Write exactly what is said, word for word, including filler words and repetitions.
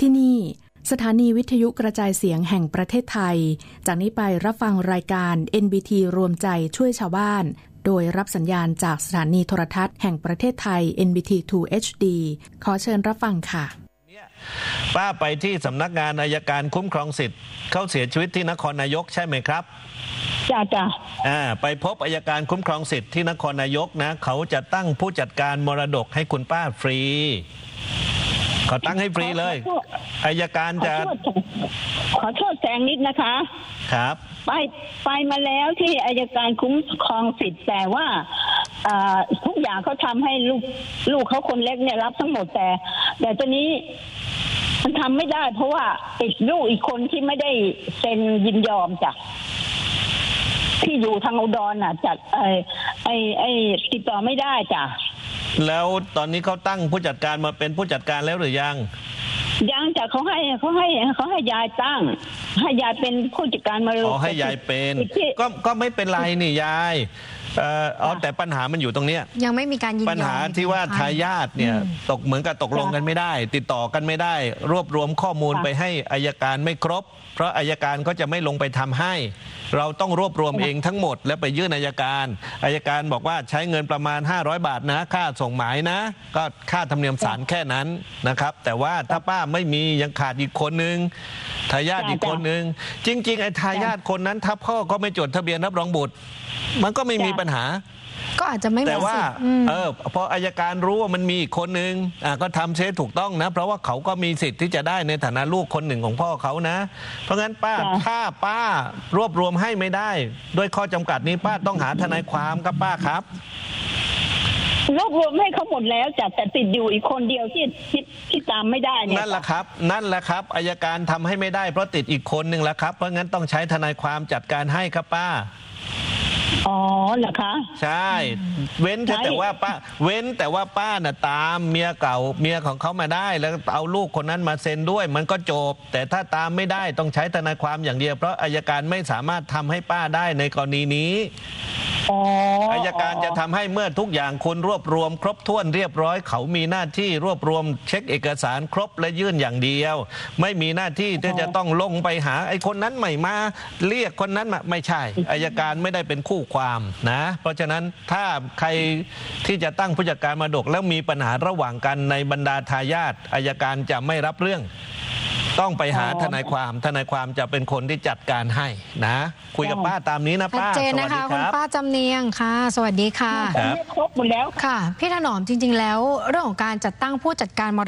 ที่นี่สถานีวิทยุกระจายเสียงแห่งประเทศไทยจากนี้ไปรับฟังรายการ เอ็น บี ที รวมใจช่วยชาวบ้านโดยรับสัญญาณจากสถานีโทรทัศน์แห่งประเทศไทย เอ็น บี ที ทู เอช ดี ขอเชิญรับฟังค่ะป้าไปที่สำนักงานอัยการคุ้มครองสิทธิ์เขาเสียชีวิตที่นครนายกใช่ไหมครับจ้าจ้าอ่าไปพบอัยการคุ้มครองสิทธิ์ที่นครนายกนะเขาจะตั้งผู้จัดการมรดกให้คุณป้าฟรีเขาตั้งให้ฟรีเลยอัยการจะขอโทษแซงนิดนะคะครับไปไปมาแล้วที่อัยการคุ้มครองสิทธิ์แต่ว่าทุกอย่างเขาทำให้ลูกลูกเขาคนเล็กเนี่ยรับทั้งหมดแต่แต่ตอนนี้มันทำไม่ได้เพราะว่าอีกลูกอีกคนที่ไม่ได้เซ็นยินยอมจ้ะที่อยู่ทางอุดรน่ะจัดไอ้ไอ้ไอ้ติดต่อไม่ได้จ้ะแล้วตอนนี้เขาตั้งผู้จัดการมาเป็นผู้จัดการแล้วหรือยังยังจ้ะเขาให้เขาให้เขาให้ยายตั้งให้ยายเป็นผู้จัดการมาเลยอ๋อให้ยายเป็นก็ก็ไม่เป็นไรนี่ยายเอ่อเอาแต่ปัญหามันอยู่ตรงเนี้ยยังไม่มีการยินยอมปัญหาที่ว่าทายาทเนี่ยตกเหมือนกับตกลงกันไม่ได้ติดต่อกันไม่ได้รวบรวมข้อมูลไปให้อัยการไม่ครบเพราะอัยการก็จะไม่ลงไปทำให้เราต้องรวบรวมเองทั้งหมดแล้วไปยื่นอัยการอัยการบอกว่าใช้เงินประมาณห้าร้อยบาทนะค่าส่งหมายนะก็ค่าธรรมเนียมศาลแค่นั้นนะครับแต่ว่าถ้าป้าไม่มียังขาดอีกคนนึงทายาทอีกคนนึงจริงๆไอ้ทายาทคนนั้นถ้าพ่อก็ไม่จดทะเบียนรับรองบุตรมันก็ไม่มีปัญหาก็อาจจะไม่แต่ว่าเออพออัยการรู้ว่ามันมีอีกคนนึงอ่ะก็ทำเช็คถูกต้องนะเพราะว่าเขาก็มีสิทธิ์ที่จะได้ในฐานะลูกคนหนึ่งของพ่อเขานะเพราะงั้นป้าถ้าป้ารวบรวมให้ไม่ได้ด้วยข้อจำกัดนี้ป้าต้องหาทนายความครับป้าครับรวบรวมให้เขาหมดแล้วจัดแต่ติดอยู่อีกคนเดียวที่ที่ที่ตามไม่ได้เนี่ยนั่นแหละครับนั่นแหละครับอัยการทำให้ไม่ได้เพราะติดอีกคนหนึ่งแล้วครับเพราะงั้นต้องใช้ทนายความจัดการให้ครับป้าอ๋อเหรอคะใช่เว้นแต่ว่าป้าเว้นแต่ว่าป้าน่ะตามเมียเก่าเมียของเขามาได้แล้วเอาลูกคนนั้นมาเซ็นด้วยมันก็จบแต่ถ้าตามไม่ได้ต้องใช้ทนายความอย่างเดียวเพราะอัยการไม่สามารถทำให้ป้าได้ในกรณีนี้อัยการจะทำให้เมื่อทุกอย่างคุณรวบรวมครบถ้วนเรียบร้อยเขามีหน้าที่รวบรวมเช็คเอกสารครบและยื่นอย่างเดียวไม่มีหน้าที่ที่จะต้องลงไปหาไอ้คนนั้นไม่มาเรียกคนนั้นมาไม่ใช่อัยการไม่ได้เป็นคู่ความนะเพราะฉะนั้นถ้าใครที่จะตั้งผู้จัดการมรดกแล้วมีปัญหาระหว่างกันในบรรดาทายาทอัยการจะไม่รับเรื่องต้องไปหาทนายความทนายความจะเป็นคนที่จัดการให้นะคุยกับป้าตามนี้นะป้าชัดเจนนะคะคุณป้าจำเนียงค่ะสวัสดีค่ะครบหมดแล้วค่ะพี่ถนอมจริงๆแล้วเรื่องของการจัดตั้งผู้จัดการ